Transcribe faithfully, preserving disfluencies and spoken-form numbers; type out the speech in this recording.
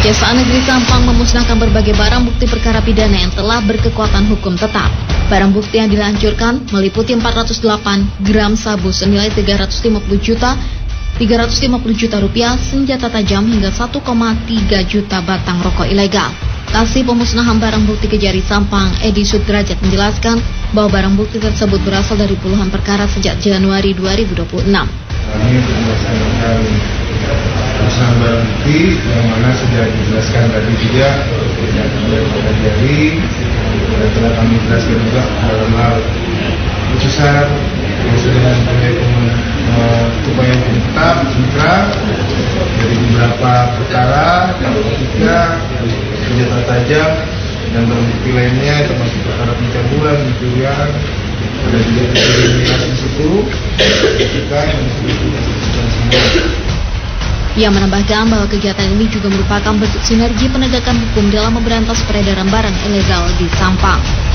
Kejaksaan Negeri Sampang memusnahkan berbagai barang bukti perkara pidana yang telah berkekuatan hukum tetap. Barang bukti yang dihancurkan meliputi empat ratus delapan gram sabu senilai tiga ratus lima puluh juta, tiga ratus lima puluh juta rupiah, senjata tajam hingga satu koma tiga juta batang rokok ilegal. Kasih Pemusnahan Barang Bukti Kejari Sampang, Edi Sudrajat, menjelaskan bahwa barang bukti tersebut berasal dari puluhan perkara sejak Januari dua ribu dua puluh enam. Kami melaksanakan pemusnahan barang bukti yang mana sudah dijelaskan tadi juga dari Kejari, dan telah kami jelaskan juga dalam hal putusan yang sudah mempunyai upaya hukum tetap citra dari beberapa perkara, narkotika, senjata tajam, dan barang bukti lainnya termasuk perkara pencabulan, pencurian, dan juga diskriminasi suku, ketika yang Ia menambahkan bahwa kegiatan ini juga merupakan bentuk sinergi penegakan hukum dalam memberantas peredaran barang ilegal di Sampang.